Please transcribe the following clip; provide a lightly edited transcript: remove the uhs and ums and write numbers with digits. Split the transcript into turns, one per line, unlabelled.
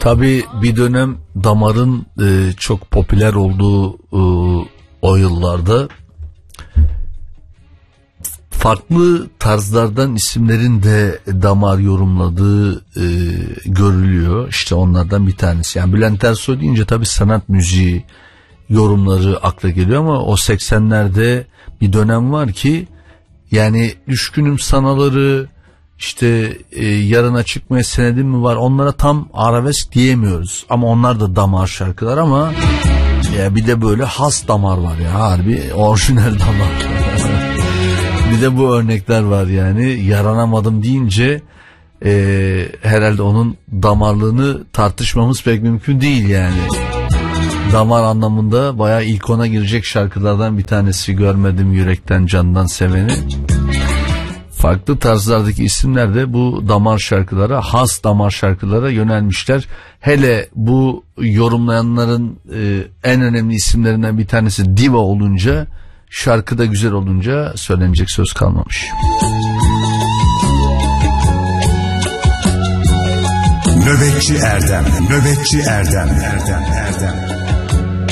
Tabii bir dönem damarın çok popüler olduğu o yıllarda farklı tarzlardan isimlerin de damar yorumladığı görülüyor. İşte onlardan bir tanesi. Yani Bülent Ersoy deyince tabii sanat müziği yorumları akla geliyor ama o 80'lerde bir dönem var ki yani Düşkünüm Sanaları, işte Yarına Çıkmaya Senedim mi var, onlara tam arabesk diyemiyoruz ama onlar da damar şarkılar ama ya bir de böyle has damar var ya, harbi orijinal damar. Bir de bu örnekler var yani. Yaranamadım deyince herhalde onun damarlığını tartışmamız pek mümkün değil yani. Damar anlamında bayağı ilk ona girecek şarkılardan bir tanesi Görmedim Yürekten Candan Seveni. Farklı tarzlardaki isimler de bu damar şarkılara, has damar şarkılara yönelmişler. Hele bu yorumlayanların en önemli isimlerinden bir tanesi diva olunca, şarkı da güzel olunca söylenecek söz kalmamış.
Nöbetçi Erdem, Nöbetçi Erdem, Erdem, Erdem.